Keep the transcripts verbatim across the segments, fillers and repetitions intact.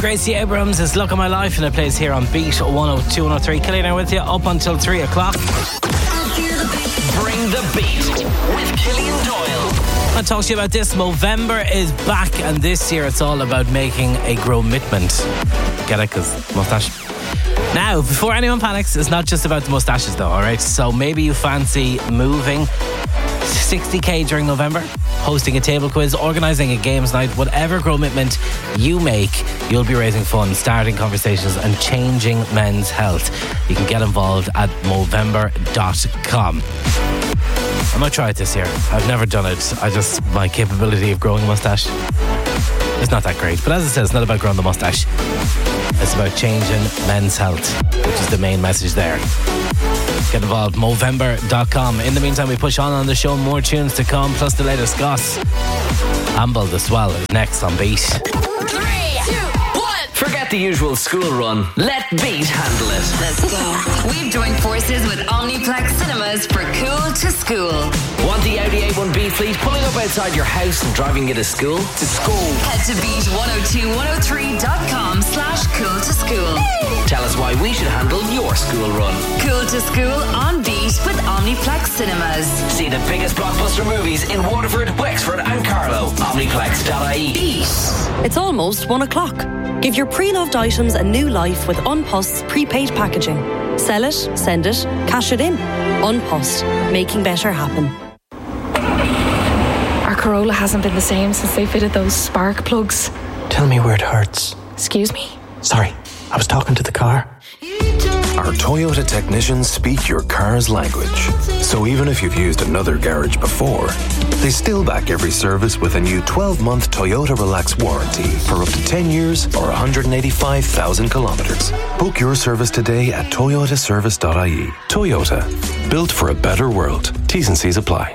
Gracie Abrams is Look at My Life, and it plays here on Beat one oh two, one oh three. Killian here with you up until three o'clock. Bring the beat with Killian Doyle. I'll talk to you about this. Movember is back, and this year it's all about making a growmitment. Get it? Because moustache. Now, before anyone panics, it's not just about the moustaches though, alright? So maybe you fancy moving sixty k during November, hosting a table quiz, organising a games night, whatever growmitment you make, you'll be raising funds, starting conversations and changing men's health. You can get involved at movember dot com. I might try it this year. I've never done it. I just, my capability of growing a moustache is not that great. But as I said, it's not about growing the moustache. It's about changing men's health, which is the main message there. Get involved, movember dot com. In the meantime, we push on on the show. More tunes to come, plus the latest goss. Amble the Swell is next on Beat. Three, two, one. Forget the usual school run. Let Beat handle it. Let's go. We've joined forces with Omniplex Cinemas for Cool to School. Want the Audi A one B fleet pulling up outside your house and driving you to school? To school. Head to beat one oh two one oh three dot com slash cool to school. Tell us why we should handle your school run. Cool to School on Beat with Omniplex Cinemas. See the biggest blockbuster movies in Waterford, Wexford and Carlow. Omniplex dot I E. Beat. It's almost one o'clock. Give your pre-loved items a new life with Unpost's prepaid packaging. Sell it, send it, cash it in. Unpost, making better happen. Our Corolla hasn't been the same since they fitted those spark plugs. Tell me where it hurts. Excuse me? Sorry, I was talking to the car. Our Toyota technicians speak your car's language. So even if you've used another garage before, they still back every service with a new twelve-month Toyota Relax warranty for up to ten years or one hundred eighty-five thousand kilometres. Book your service today at toyota service dot I E. Toyota, built for a better world. T's and C's apply.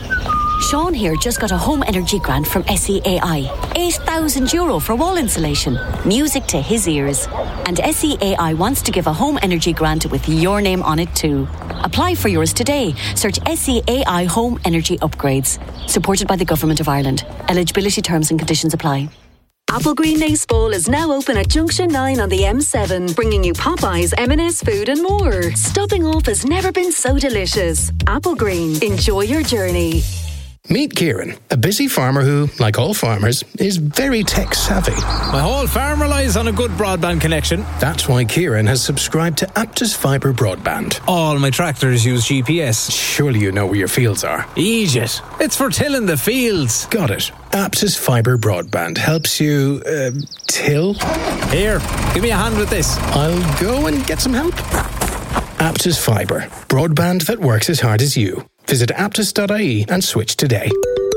Sean here just got a home energy grant from S E A I. eight thousand euro for wall insulation. Music to his ears. And S E A I wants to give a home energy grant with your name on it too. Apply for yours today. Search S E A I Home Energy Upgrades. Supported by the Government of Ireland. Eligibility terms and conditions apply. Applegreen Ace Bowl is now open at Junction nine on the M seven, bringing you Popeyes, M and S food and more. Stopping off has never been so delicious. Applegreen, enjoy your journey. Meet Kieran, a busy farmer who, like all farmers, is very tech-savvy. My whole farm relies on a good broadband connection. That's why Kieran has subscribed to Aptus Fibre Broadband. All my tractors use G P S. Surely you know where your fields are. Egypt. It's for tilling the fields. Got it. Aptus Fibre Broadband helps you, uh, till? Here, give me a hand with this. I'll go and get some help. Aptus Fibre. Broadband that works as hard as you. Visit aptus dot I E and switch today.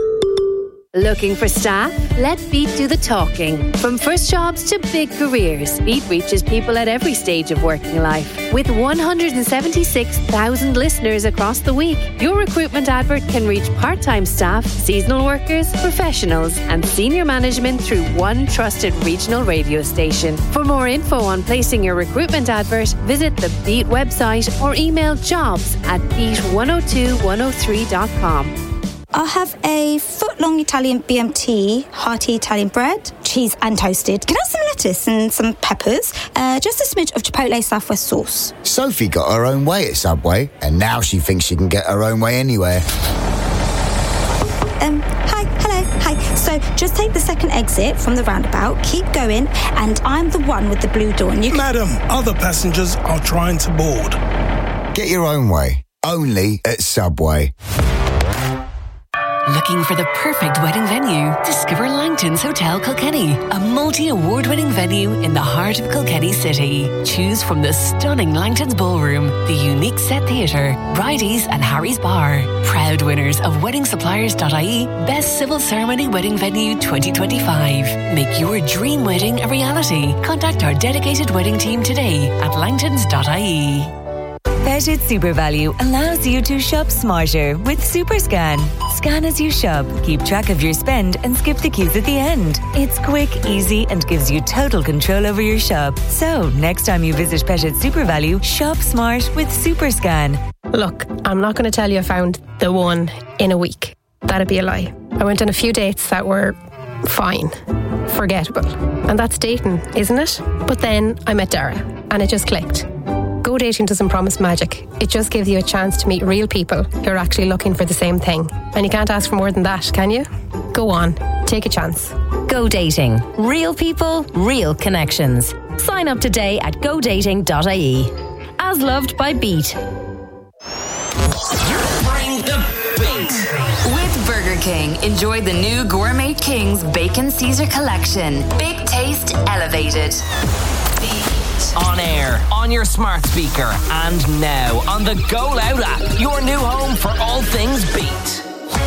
Looking for staff? Let Beat do the talking. From first jobs to big careers, Beat reaches people at every stage of working life. With one hundred seventy-six thousand listeners across the week, your recruitment advert can reach part-time staff, seasonal workers, professionals and senior management through one trusted regional radio station. For more info on placing your recruitment advert, visit the Beat website or email jobs at beat one oh two one oh three dot com. I'll have a foot-long Italian B M T, hearty Italian bread, cheese and toasted. Can I have some lettuce and some peppers? Uh, just a smidge of Chipotle Southwest sauce. Sophie got her own way at Subway, and now she thinks she can get her own way anywhere. Um, hi, hello, hi. So just take the second exit from the roundabout, keep going, and I'm the one with the blue door. And you can... Madam, other passengers are trying to board. Get your own way, only at Subway. Looking for the perfect wedding venue? Discover Langton's Hotel Kilkenny, a multi-award-winning venue in the heart of Kilkenny City. Choose from the stunning Langton's Ballroom, the unique set theatre, Bridie's and Harry's Bar. Proud winners of wedding suppliers dot I E Best Civil Ceremony Wedding Venue twenty twenty-five. Make your dream wedding a reality. Contact our dedicated wedding team today at langtons dot I E. Pettit SuperValu allows you to shop smarter with SuperScan. Scan as you shop, keep track of your spend and skip the queues at the end. It's quick, easy and gives you total control over your shop. So, next time you visit Pettit SuperValu, shop smart with SuperScan. Look, I'm not going to tell you I found the one in a week. That'd be a lie. I went on a few dates that were fine. forgettable. And that's dating, isn't it? But then I met Dara and it just clicked. Go Dating doesn't promise magic. It just gives you a chance to meet real people who are actually looking for the same thing. And you can't ask for more than that, can you? Go on, take a chance. Go Dating. Real people, real connections. Sign up today at go dating dot I E. As loved by Beat. Bring the beat. With Burger King, enjoy the new Gourmet King's Bacon Caesar Collection. Big taste elevated. On air, on your smart speaker, and now on the Go Loud app, your new home for all things beat.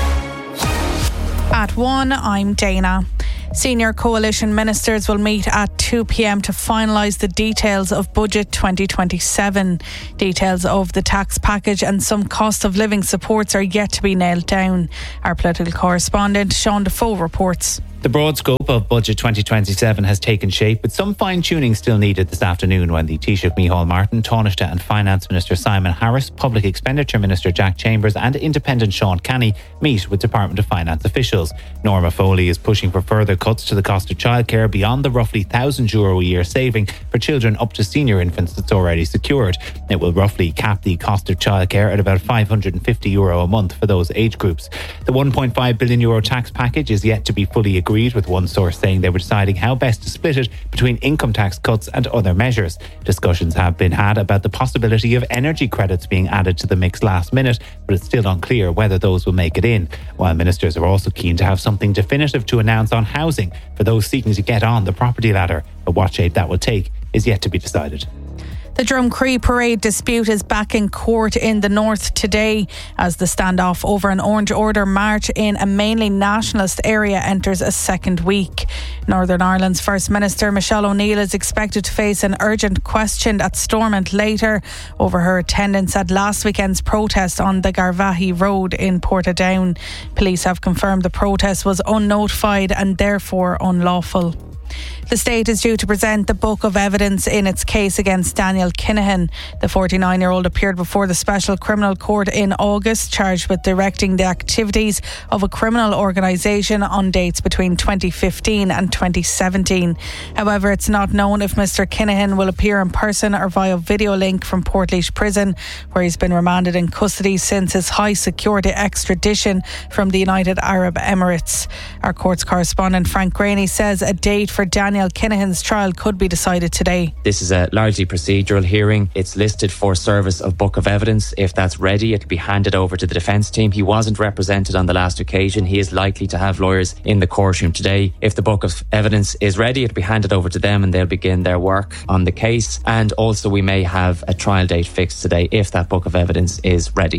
At one, I'm Dana. Senior coalition ministers will meet at two p.m. to finalise the details of Budget twenty twenty-seven. Details of the tax package and some cost of living supports are yet to be nailed down. Our political correspondent Sean Defoe reports. The broad scope of Budget twenty twenty-seven has taken shape, with some fine-tuning still needed this afternoon when the Taoiseach Micheál Martin, Taoiseach and Finance Minister Simon Harris, Public Expenditure Minister Jack Chambers and Independent Sean Canny meet with Department of Finance officials. Norma Foley is pushing for further cuts to the cost of childcare beyond the roughly one thousand euro a year saving for children up to senior infants that's already secured. It will roughly cap the cost of childcare at about five hundred fifty euro a month for those age groups. The one point five billion euro tax package is yet to be fully agreed, with one source saying they were deciding how best to split it between income tax cuts and other measures. Discussions have been had about the possibility of energy credits being added to the mix last minute, but it's still unclear whether those will make it in. While ministers are also keen to have something definitive to announce on housing for those seeking to get on the property ladder, but what shape that will take is yet to be decided. The Drumcree parade dispute is back in court in the north today as the standoff over an Orange Order march in a mainly nationalist area enters a second week. Northern Ireland's First Minister Michelle O'Neill is expected to face an urgent question at Stormont later over her attendance at last weekend's protest on the Garvaghey Road in Portadown. Police have confirmed the protest was unnotified and therefore unlawful. The state is due to present the book of evidence in its case against Daniel Kinahan. The forty-nine-year-old appeared before the Special Criminal Court in August, charged with directing the activities of a criminal organisation on dates between twenty fifteen and twenty seventeen. However, it's not known if Mister Kinahan will appear in person or via video link from Portlaoise Prison, where he's been remanded in custody since his high security extradition from the United Arab Emirates. Our courts correspondent Frank Graney says a date for Daniel Kinahan's trial could be decided today. This is a largely procedural hearing. It's listed for service of book of evidence. If that's ready, it can be handed over to the defence team. He wasn't represented on the last occasion. He is likely to have lawyers in the courtroom today. If the book of evidence is ready, it'll be handed over to them and they'll begin their work on the case. And also we may have a trial date fixed today if that book of evidence is ready.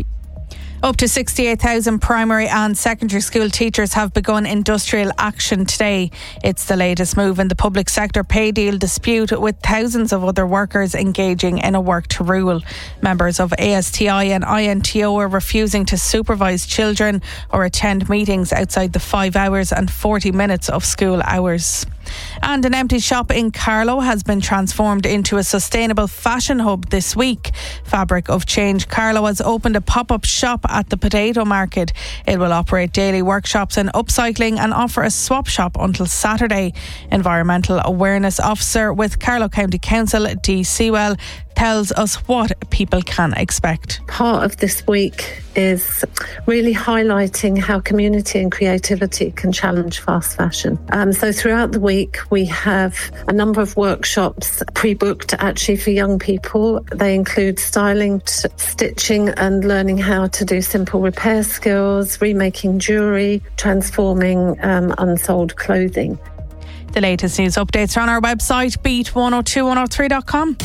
Up to sixty-eight thousand primary and secondary school teachers have begun industrial action today. It's the latest move in the public sector pay deal dispute, with thousands of other workers engaging in a work to rule. Members of A S T I and I N T O are refusing to supervise children or attend meetings outside the five hours and forty minutes of school hours. And an empty shop in Carlow has been transformed into a sustainable fashion hub this week. Fabric of Change Carlow has opened a pop-up shop at the Potato Market. It will operate daily workshops in upcycling and offer a swap shop until Saturday. Environmental Awareness Officer with Carlow County Council, Dee Sewell, tells us what people can expect. Part of this week is really highlighting how community and creativity can challenge fast fashion. Um, so throughout the week we have a number of workshops pre-booked actually for young people. They include styling, t- stitching and learning how to do simple repair skills, remaking jewellery, transforming um, unsold clothing. The latest news updates are on our website, beat one oh two one oh three dot com.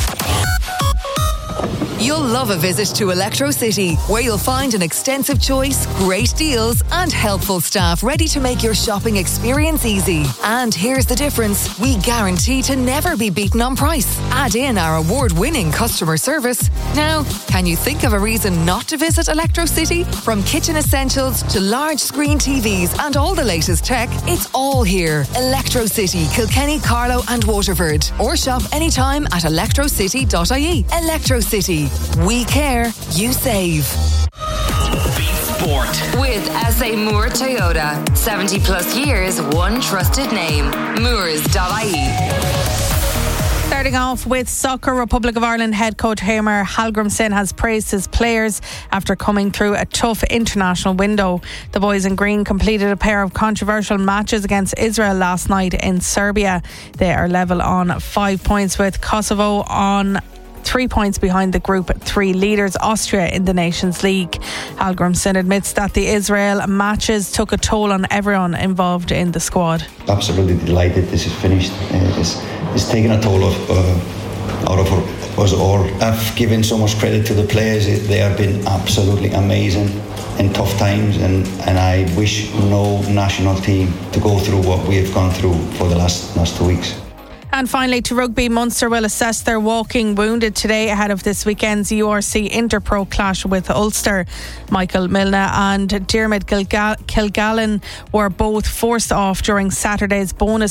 You'll love a visit to Electro City, where you'll find an extensive choice, great deals and helpful staff ready to make your shopping experience easy. And here's the difference. We guarantee to never be beaten on price. Add in our award-winning customer service. Now, can you think of a reason not to visit Electro City? From kitchen essentials to large screen T Vs and all the latest tech, it's all here. Electro City, Kilkenny, Carlow and Waterford. Or shop anytime at electro city dot I E. Electro City. We care, you save. Beats sport. With S A Moore Toyota. seventy plus years, one trusted name. Moores dot I E. Starting off with soccer, Republic of Ireland head coach Heimir Hallgrímsson has praised his players after coming through a tough international window. The boys in green completed a pair of controversial matches against Israel last night in Serbia. They are level on five points with Kosovo on three points behind the Group three leaders, Austria, in the Nations League. Hallgrímsson admits that the Israel matches took a toll on everyone involved in the squad. Absolutely delighted this is finished. Uh, it's, it's taken a toll of, uh, out of us all. I've given so much credit to the players. They have been absolutely amazing in tough times, and, and I wish no national team to go through what we have gone through for the last, last two weeks. And finally, to rugby, Munster will assess their walking wounded today ahead of this weekend's U R C Interpro clash with Ulster. Michael Milne and Diarmuid Kilgallen were both forced off during Saturday's bonus